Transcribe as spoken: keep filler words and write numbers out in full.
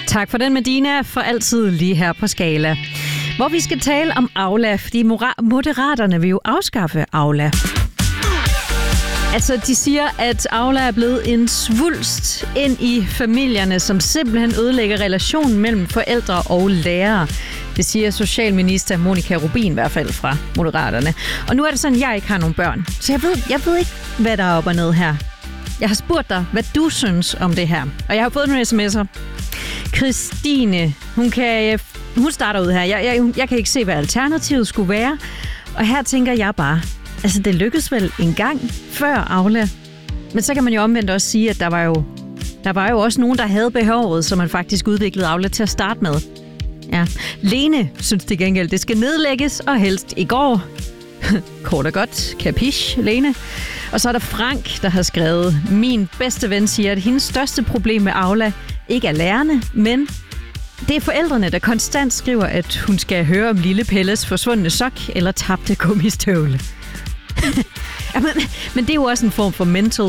Tak for den, Medina, for altid lige her på Skala. Hvor vi skal tale om Aula, fordi Moderaterne vil jo afskaffe Aula. Altså, de siger, at Aula er blevet en svulst ind i familierne, som simpelthen ødelægger relationen mellem forældre og lærere. Det siger socialminister Monika Rubin i hvert fald fra Moderaterne. Og nu er det sådan, at jeg ikke har nogen børn. Så jeg ved, jeg ved ikke, hvad der er op og ned her. Jeg har spurgt dig, hvad du synes om det her. Og jeg har fået nogle sms'er. Christine, hun, kan, hun starter ud her. Jeg, jeg, jeg kan ikke se, hvad alternativet skulle være. Og her tænker jeg bare, altså det lykkedes vel en gang før Aula. Men så kan man jo omvendt også sige, at der var jo, der var jo også nogen, der havde behovet, så man faktisk udviklede Aula til at starte med. Ja. Lene synes det gengæld, det skal nedlægges, og helst i går. Kort og godt. Capiche, Lene. Og så er der Frank, der har skrevet, min bedste ven siger, at hendes største problem med Aula ikke er lærerne, men det er forældrene, der konstant skriver, at hun skal høre om lille Pelles forsvundne sok eller tabte gummistøvle. Ja, men, men det er jo også en form for mental